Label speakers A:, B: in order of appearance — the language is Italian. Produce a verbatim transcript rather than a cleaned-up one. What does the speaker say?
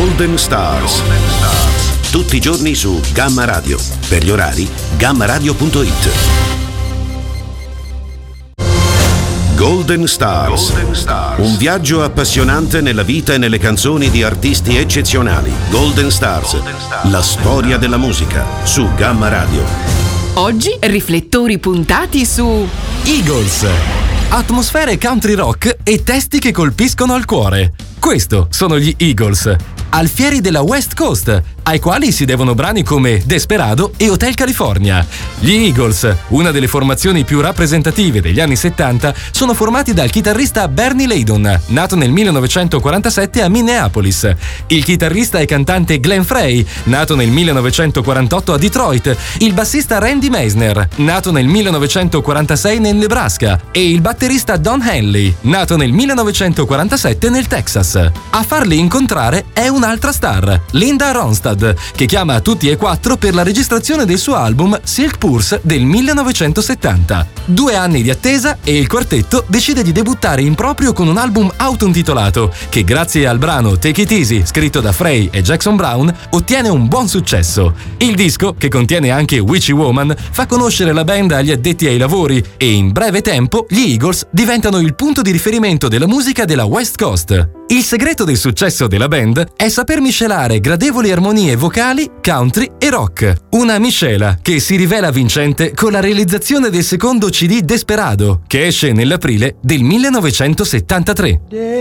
A: Golden Stars. Tutti i giorni su Gamma Radio. Per gli orari, gamma radio punto it. Golden Stars. Golden Stars. Un viaggio appassionante nella vita e nelle canzoni di artisti eccezionali. Golden Stars. Golden Stars. La storia della musica su Gamma Radio.
B: Oggi riflettori puntati su
C: Eagles. Atmosfere country rock e testi che colpiscono al cuore. Questo sono gli Eagles, alfieri della West Coast, ai quali si devono brani come Desperado e Hotel California. Gli Eagles, una delle formazioni più rappresentative degli anni settanta, sono formati dal chitarrista Bernie Leydon, nato nel millenovecentoquarantasette a Minneapolis, il chitarrista e cantante Glenn Frey, nato nel millenovecentoquarantotto a Detroit, il bassista Randy Meisner, nato nel millenovecentoquarantasei nel Nebraska, e il batterista Don Henley, nato nel millenovecentoquarantasette nel Texas. A farli incontrare è un'altra star, Linda Ronstadt, che chiama tutti e quattro per la registrazione del suo album Silk Purse del millenovecentosettanta. Due anni di attesa e il quartetto decide di debuttare in proprio con un album autointitolato che, grazie al brano Take It Easy, scritto da Frey e Jackson Browne, ottiene un buon successo. Il disco, che contiene anche Witchy Woman, fa conoscere la band agli addetti ai lavori e in breve tempo gli Eagles diventano il punto di riferimento della musica della West Coast. Il segreto del successo della band è saper miscelare gradevoli armonie vocali, country e rock. Una miscela che si rivela vincente con la realizzazione del secondo C D Desperado, che esce nell'aprile del millenovecentosettantatré.